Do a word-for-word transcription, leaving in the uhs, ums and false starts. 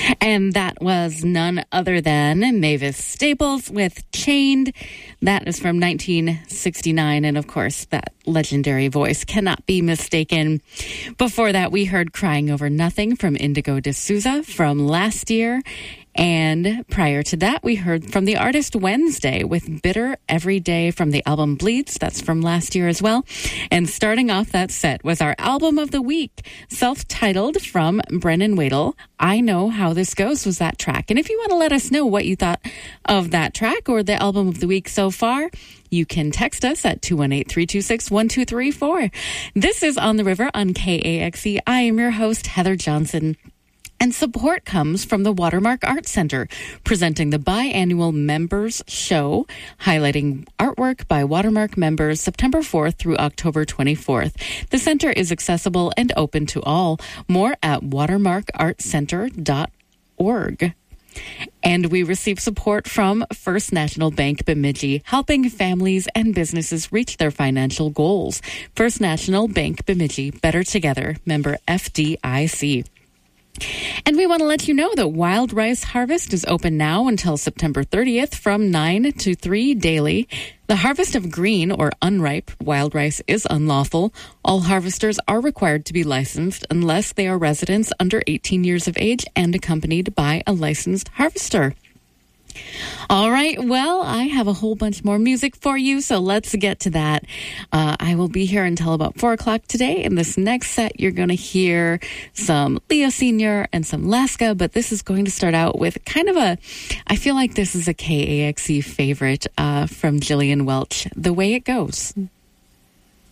And that was none other than Mavis Staples with Chained. That is from nineteen sixty-nine. And of course, that legendary voice cannot be mistaken. Before that, we heard Crying Over Nothing from Indigo D'Souza from last year. And prior to that, we heard from the artist Wednesday with Bitter Every Day from the album Bleeds. That's from last year as well. And starting off that set was our album of the week, self-titled from Brennan Wadle. I Know How This Goes was that track. And if you want to let us know what you thought of that track or the album of the week so far, you can text us at two one eight, three two six, one two three four. This is On the River on K A X E. I am your host, Heather Johnson. And support comes from the Watermark Art Center, presenting the biannual Members Show, highlighting artwork by Watermark members September fourth through October twenty-fourth. The center is accessible and open to all. More at watermark art center dot org. And we receive support from First National Bank Bemidji, helping families and businesses reach their financial goals. First National Bank Bemidji, better together, member F D I C. And we want to let you know that Wild Rice Harvest is open now until September thirtieth from nine to three daily. The harvest of green or unripe wild rice is unlawful. All harvesters are required to be licensed unless they are residents under eighteen years of age and accompanied by a licensed harvester. All right, well, I have a whole bunch more music for you, so let's get to that. Uh, I will be here until about four o'clock today. In this next set, you're going to hear some Leo Senior and some Laska, but this is going to start out with kind of a, I feel like this is a K A X E favorite uh, from Jillian Welch, The Way It Goes.